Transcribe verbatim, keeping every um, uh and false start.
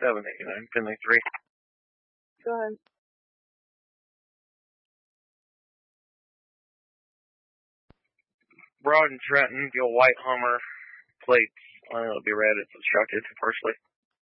seven eighty-nine, Finley three. Go ahead. Broad and Trenton, Gil White Hummer, plates. Uh, it'll be red. It's obstructed partially.